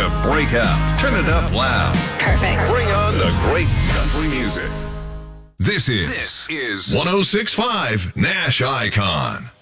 to break out. Turn it up loud. Perfect. Bring on the great country music. This is 106.5 Nash Icon.